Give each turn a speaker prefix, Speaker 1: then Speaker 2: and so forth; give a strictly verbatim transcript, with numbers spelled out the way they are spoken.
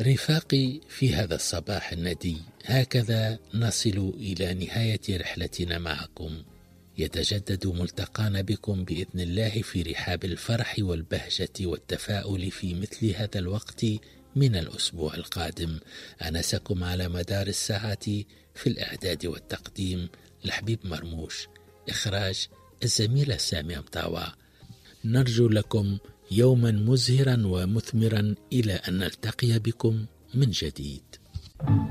Speaker 1: رفاقي في هذا الصباح الندي، هكذا نصل إلى نهاية رحلتنا معكم. يتجدد ملتقانا بكم بإذن الله في رحاب الفرح والبهجة والتفاؤل في مثل هذا الوقت من الأسبوع القادم. أنسكم على مدار الساعة في الإعداد والتقديم لحبيب مرموش، إخراج الزميلة سامي مطاوع. نرجو لكم يوما مزهرا ومثمرا إلى أن نلتقي بكم من جديد.